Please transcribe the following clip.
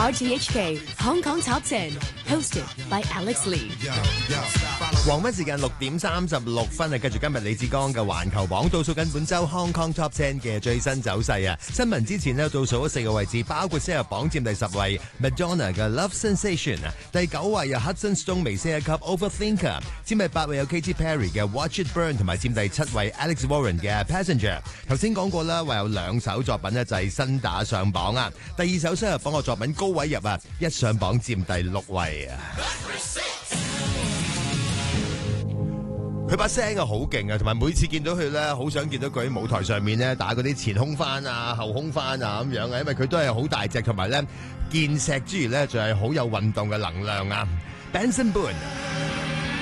RTHK Hong Kong Top 10, hosted by Alex Lee. 黃昏時間6:36，繼續今日李志剛嘅環球榜，倒數緊本周 Hong Kong Top 10嘅最新走勢啊！新聞之前呢，倒數咗4個位置，包括先入榜佔第10位 Madonna 嘅 Love Sensation 啊，第9位有 Hudson Stone 微升一級 Overthinker， 佔第8位有 Katy Perry 嘅 Watch It Burn， 同埋佔第7位 Alex Warren 嘅 Passenger。頭先講過啦，話有2首作品呢就係新打上榜啊！第2首新入榜嘅作品高位入啊，一上榜佔第6位啊！佢把聲啊好勁啊，同埋每次見到佢咧，好想見到佢喺舞台上面咧打嗰啲前空翻啊、後空翻啊咁樣啊，因為佢都係好大隻，同埋咧健碩之餘咧，仲係好有運動嘅能量啊。Benson Boone。